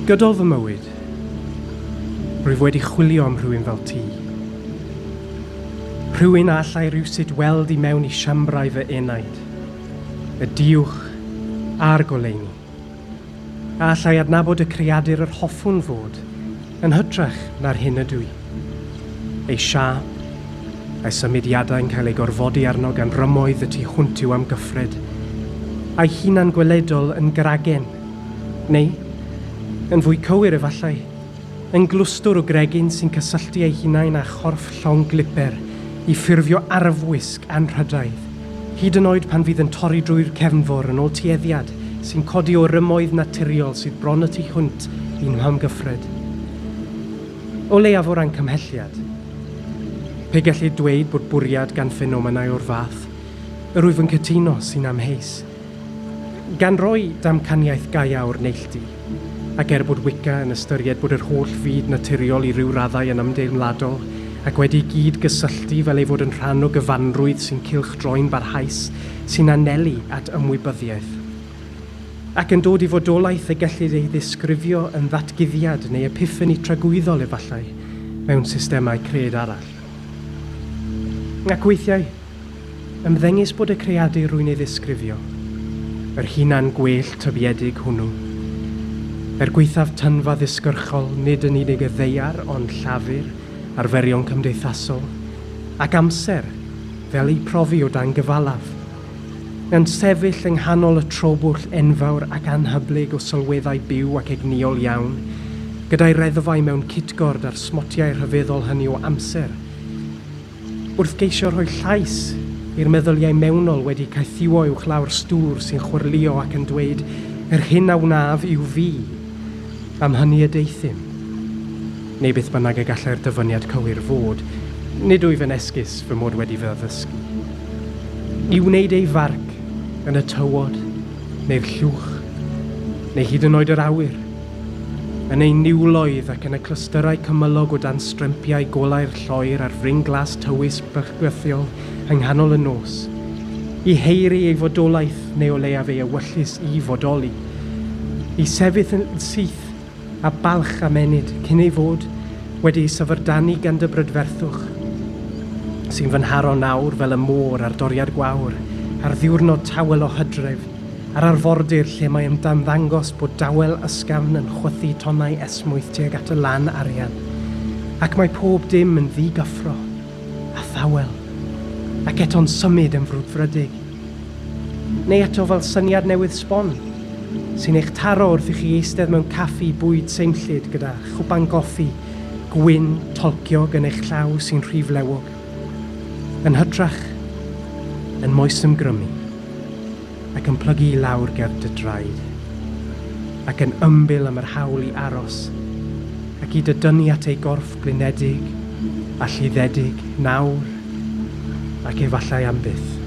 Gydol fy mywyd, rwyf wedi chwilio am rhywun fel ti. Rhywun a allai rhywsut weld I mewn I siambrau fy enaid, y diwch a'r goleuni. A allai adnabod y creadur yr hoffwn fod, yn hytrach na'r hyn ydw I. Ei siap, a'i symudiadau'n cael ei gorfodi arno gan rymoedd y tu hwnt yw am gyffred, a'i hunan gweledol yn gragen, neu, yn fwy cywir efallai, yn glwstwr o gregyn sy'n cysylltu ei hunain â chorff llong gliper I ffurfio arfwisg anrhydaidd, hyd yn oed pan fydd yn torri drwy'r cefnfor yn ôl tueddiad sy'n codi o rymoedd naturiol sydd bron y tu hwnt i'n mhamgyffred. O leiaf o ran cymhelliad, pe gallu dweud bod bwriad gan ffenomenau o'r fath, yr wyf yn cytuno sy'n amheus. Gan roi damcaniaeth gaia o'r neilltu, ac bod Wicca yn ystyried bod yr holl fyd naturiol I ryw raddau yn ymdeimladol, ac wedi gyd gysylltu fel ei fod yn rhan o gyfanrwydd sy'n cylchdroi'n barhaus sy'n anelu at ymwybyddiaeth. Ac yn dod I fodolaeth y gellid ei ddisgrifio yn ddatguddiad neu epiffani tragwyddol efallai mewn systemau cred arall. Ac weithiau, ymddengys bod y creadur rwy'n ei ddisgrifio, yr hunan gwell tybiedig hwnnw. Gweithaf tynfa ddisgyrchol nid yn unig y ddeiar ond llafur, arferion cymdeithasol, ac amser fel ei profi o dan gyfalaf. Yn sefyll yng nghanol y trobwll enfawr ac anhyblyg o sylweddau byw ac egniol iawn, gyda'i reddfau mewn cytgord ar smotiau rhyfeddol hynny o amser. Wrth geisio rhoi llais i'r meddyliau mewnol wedi caethiwo uwch lawr stŵr sy'n chwrlio ac yn dweud yr hyn a wnaf yw fi, am hynny y deithim. Neu beth bynnag y gallai'r dyfyniad cywir fod, nid wyf yn esgus fy mod wedi fy addysgu. I wneud ei farc yn y tywod, neu'r llwch, neu hyd yn oed yr awyr, yn ei niwloedd ac yn y clystyrau cymylog o dan strempiau golau'r lloer ar fring glas tywys bygythiol yng nghanol y nos, I heiri ei fodolaeth neu o leiaf ei ewyllus I fodoli, I sefyll yn syth a balch amenyd cyn ei fod wedi syfrdanu gan dy brydferthwch, sy'n fy nharo nawr fel y môr ar doriad gwawr, ar ddiwrnod tawel o hydref, ar arfordir lle mae ymdanddangos bod dawel ysgafn yn chwythu tonnau esmwyth tuag at y lan arian, ac mae pob dim yn ddigyffro, a thawel, ac eto'n symud yn frwdfrydig. Neu eto fel syniad newydd sbon, sy'n eich taro wrth I chi eistedd mewn caffi bwyd seimllyd gyda chwpan goffi, gwyn, tolciog yn eich llaw sy'n rhiflewog. Yn hytrach, yn moes ymgrymu, ac yn plygu I lawr ger dy draed, ac yn ymbil am yr hawl I aros, ac I dydynnu at ei gorff blinedig, a llyddedig, nawr, ac efallai am byth.